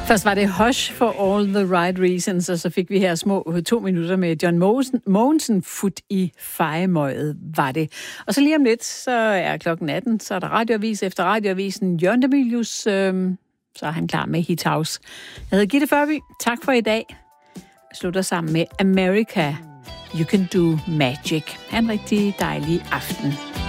Først var det Hush for All the Right Reasons, og så fik vi her små 2 minutter med John Mogensen, Fut i fejemøget, var det. Og så lige om lidt, så er klokken 18, så er der radioavis efter radioavisen. Jørgen Demilius, så er han klar med Hit House. Jeg hedder Gitte Førby. Tak for i dag. Jeg slutter sammen med America, You Can Do Magic. Ha' en rigtig dejlig aften.